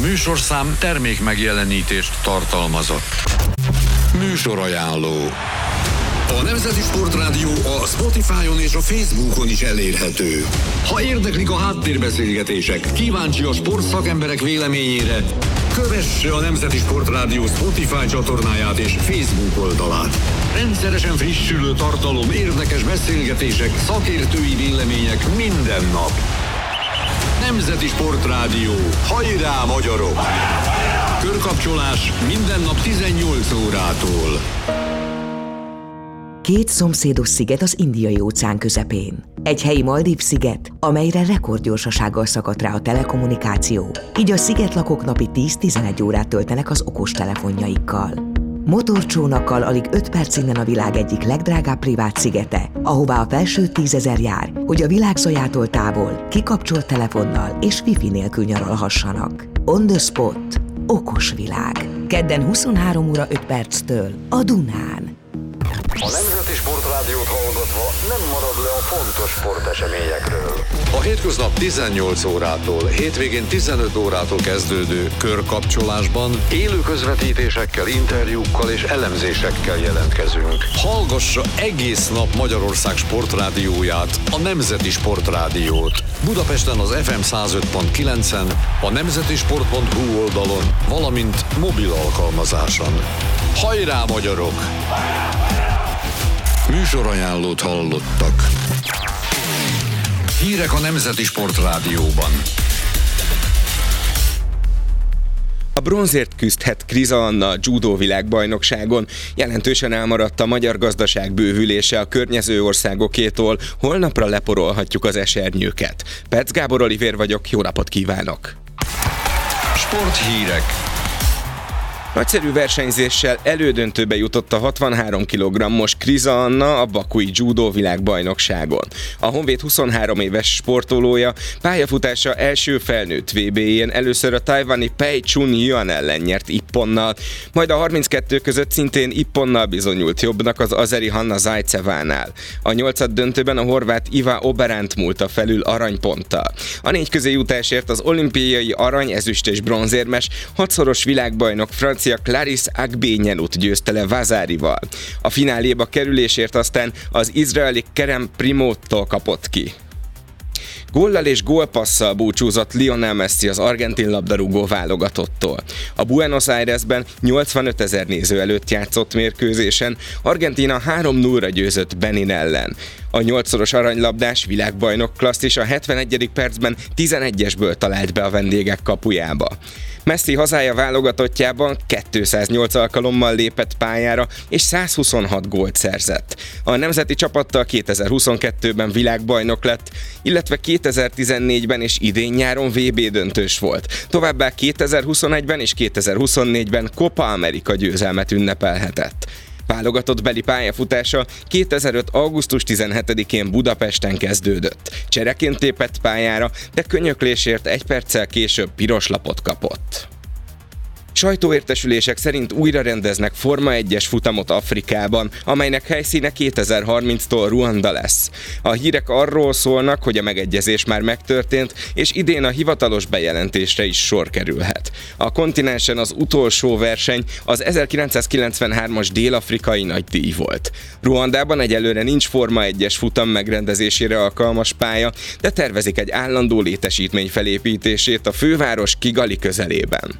műsorszám termék megjelenítést tartalmazott. Műsorajánló. A Nemzeti Sportrádió a Spotify-on és a Facebookon is elérhető. Ha érdeklik a háttérbeszélgetések, kíváncsi a sportszakemberek véleményére, kövesse a Nemzeti Sportrádió Spotify csatornáját és Facebook oldalát. Rendszeresen frissülő tartalom, érdekes beszélgetések, szakértői vélemények minden nap. Nemzeti Sportrádió. Hajrá, magyarok! Körkapcsolás minden nap 18 órától. Két szomszédos sziget az Indiai-óceán közepén. Egy helyi Maldív-sziget, amelyre rekordgyorsasággal szakadt rá a telekommunikáció, így a szigetlakók napi 10-11 órát töltenek az okostelefonjaikkal. Motorcsónakkal alig 5 perc innen a világ egyik legdrágább privát szigete, ahová a felső 10 000 jár, hogy a világ zajától távol, kikapcsolt telefonnal és wifi nélkül nyaralhassanak. On the spot. Okos világ. Kedden 23 óra 5 perctől a Dunán. A Nemzeti Sportrádiót hallgatva nem marad le a fontos sporteseményekről. A hétköznap 18 órától, hétvégén 15 órától kezdődő körkapcsolásban élő közvetítésekkel, interjúkkal és elemzésekkel jelentkezünk. Hallgassa egész nap Magyarország sportrádióját, a Nemzeti Sportrádiót. Budapesten az FM 105.9-en, a nemzetisport.hu oldalon, valamint mobil alkalmazáson. Hajrá, magyarok! Műsorajánlót hallottak. Hírek a Nemzeti Sportrádióban. A bronzért küzdhet Kriza Anna a judó világbajnokságon. Jelentősen elmaradt a magyar gazdaság bővülése a környező országokétól. Holnapra leporolhatjuk az esernyőket. Perc Gábor Olivér vagyok, jó napot kívánok! Sporthírek. Nagyszerű versenyzéssel elődöntőbe jutott a 63 kg-os Kriza Anna a bakui judó világbajnokságon. A Honvéd 23 éves sportolója pályafutása első felnőtt VB-jén először a tajvani Pei Chun Yuan ellen nyert ipponnal, majd a 32 között szintén ipponnal bizonyult jobbnak az azeri Hanna Zajcevánál. A 8. döntőben a horvát Iva Oberánt múlta felül aranyponttal. A 4 közéjutásért az olimpiai arany, ezüst és bronzérmes, 6-szoros világbajnok francia Clarisse Agbenielut győzte le Vazárival. A fináléba kerülésért aztán az izraeli Kerem Primóttól kapott ki. Góllal és gólpasszal búcsúzott Lionel Messi az argentin labdarúgó válogatottól. A Buenos Airesben 85 000 néző előtt játszott mérkőzésen Argentína 3-0-ra győzött Benin ellen. A 8-szoros aranylabdás világbajnok klasszis a 71. percben 11-esből talált be a vendégek kapujába. Messi hazája válogatottjában 208 alkalommal lépett pályára és 126 gólt szerzett. A nemzeti csapattal 2022-ben világbajnok lett, illetve 2014-ben és idén nyáron VB döntős volt. Továbbá 2021-ben és 2024-ben Copa America győzelmet ünnepelhetett. Válogatott beli pályafutása 2005. augusztus 17-én Budapesten kezdődött. Csereként lépett pályára, de könyöklésért 1 perccel később piros lapot kapott. Sajtóértesülések szerint újra rendeznek Forma 1-es futamot Afrikában, amelynek helyszíne 2030-tól Ruanda lesz. A hírek arról szólnak, hogy a megegyezés már megtörtént, és idén a hivatalos bejelentésre is sor kerülhet. A kontinensen az utolsó verseny az 1993-as dél-afrikai nagydíj volt. Ruandában egyelőre nincs Forma 1-es futam megrendezésére alkalmas pálya, de tervezik egy állandó létesítmény felépítését a főváros Kigali közelében.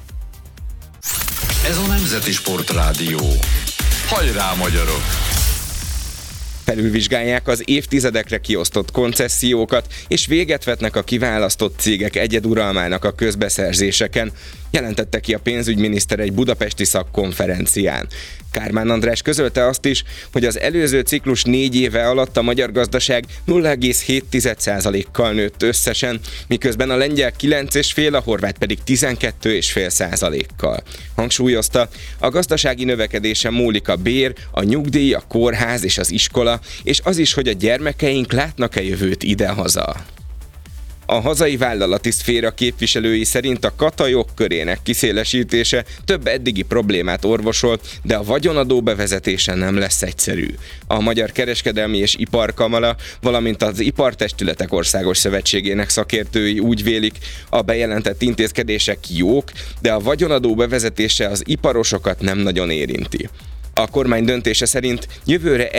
Ez a Nemzeti Sportrádió. Hajrá, magyarok! Felülvizsgálják az évtizedekre kiosztott koncesziókat, és véget vetnek a kiválasztott cégek egyeduralmának a közbeszerzéseken, jelentette ki a pénzügyminiszter egy budapesti szakkonferencián. Kármán András közölte azt is, hogy az előző ciklus 4 éve alatt a magyar gazdaság 0,7%-kal nőtt összesen, miközben a lengyel 9,5%, a horvát pedig 12,5%-kal. Hangsúlyozta, a gazdasági növekedésen múlik a bér, a nyugdíj, a kórház és az iskola, és az is, hogy a gyermekeink látnak-e jövőt idehaza. A hazai vállalati szféra képviselői szerint a kata jogkörének kiszélesítése több eddigi problémát orvosol, de a vagyonadó bevezetése nem lesz egyszerű. A Magyar Kereskedelmi és Iparkamara, valamint az Ipartestületek Országos Szövetségének szakértői úgy vélik, a bejelentett intézkedések jók, de a vagyonadó bevezetése az iparosokat nem nagyon érinti. A kormány döntése szerint jövőre